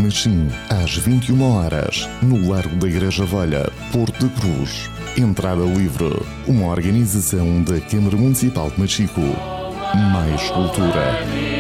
Machim, às 21 horas, no Largo da Igreja Velha, Porto de Cruz. Entrada livre. Uma organização da Câmara Municipal de Machico. Mais cultura.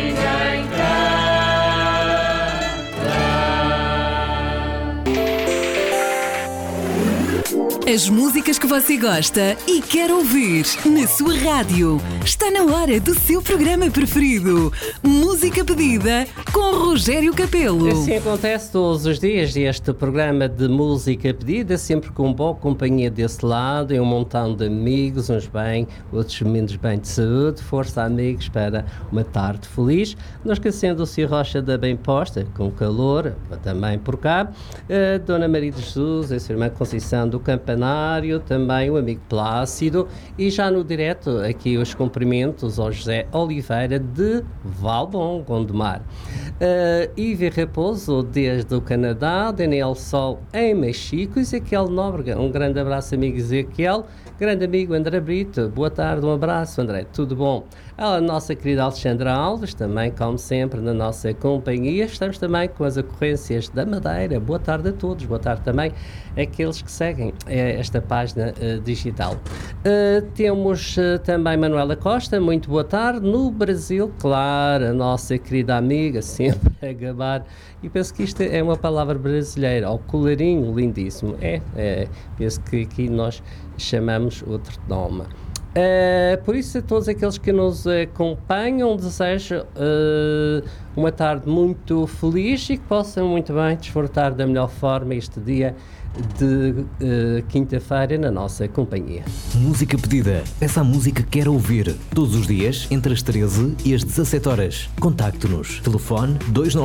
As músicas que você gosta e quer ouvir na sua rádio. Está na hora do seu programa preferido. Música Pedida com Rogério Capelo. Assim acontece todos os dias este programa de música pedida, sempre com boa companhia desse lado, e um montão de amigos, uns bem, outros menos bem de saúde. Força, amigos, para uma tarde feliz. Não esquecendo o Sr. Rocha da Bem Posta, com calor, também por cá. A Dona Maria de Jesus, a sua irmã Conceição do Campanário, também o amigo Plácido, e já no direto aqui os cumprimentos ao José Oliveira de Valbom, Gondomar. Ive Raposo desde o Canadá, Daniel Sol em Machico, Ezequiel Nóbrega, um grande abraço, amigo Ezequiel. Grande amigo André Brito, boa tarde, um abraço, André, tudo bom? A nossa querida Alexandra Alves, também, como sempre, na nossa companhia. Estamos também com as ocorrências da Madeira. Boa tarde a todos, boa tarde também àqueles que seguem esta página digital. Temos também Manuela Costa, muito boa tarde. No Brasil, claro, a nossa querida amiga, sempre a gabar. E penso que isto é uma palavra brasileira, ao colarinho lindíssimo. Penso que aqui nós chamamos outro nome. Por isso, a todos aqueles que nos acompanham, desejo uma tarde muito feliz e que possam muito bem desfrutar da melhor forma este dia de quinta-feira na nossa companhia. Música Pedida. Essa música quer ouvir. Todos os dias, entre as 13 e as 17 horas. Contacte-nos. Telefone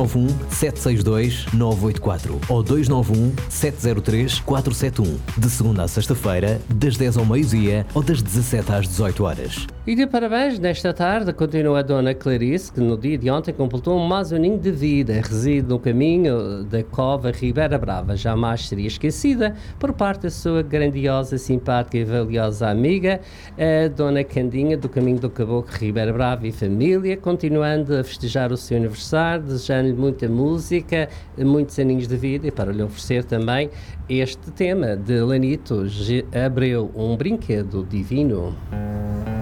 291-762-984 ou 291-703-471. De segunda à sexta-feira, das 10 ao meio-dia ou das 17 às 18 horas. E de parabéns, nesta tarde, continua a Dona Clarice, que no dia de ontem completou mais um aninho de vida. Reside no caminho da Cova Ribeira Brava. Jamais seria esquecida por parte da sua grandiosa, simpática e valiosa amiga, a Dona Candinha, do caminho do Caboclo Ribeira Brava e família, continuando a festejar o seu aniversário, desejando-lhe muita música, muitos aninhos de vida, e para lhe oferecer também este tema de Lanito Abreu, um brinquedo divino.